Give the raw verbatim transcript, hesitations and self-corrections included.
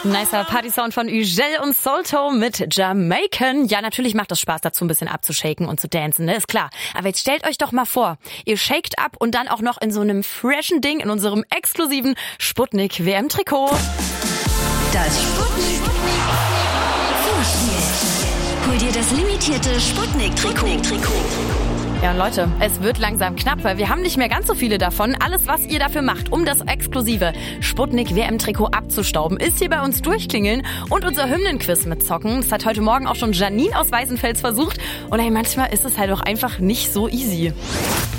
Nicer Party-Sound von Ugel und Solto mit Jamaican. Ja, natürlich macht es Spaß, dazu ein bisschen abzushaken und zu dancen, ne? Ist klar. Aber jetzt stellt euch doch mal vor, ihr shakt ab und dann auch noch in so einem freshen Ding in unserem exklusiven Sputnik-W M-Trikot. Das Sputnik Vorspiel. Hol dir das limitierte Sputnik-Trikot. Ja, Leute, es wird langsam knapp, weil wir haben nicht mehr ganz so viele davon. Alles, was ihr dafür macht, um das exklusive Sputnik-W M-Trikot abzustauben, ist hier bei uns durchklingeln und unser Hymnenquiz mitzocken. Das hat heute Morgen auch schon Janine aus Weißenfels versucht. Und ey, manchmal ist es halt auch einfach nicht so easy.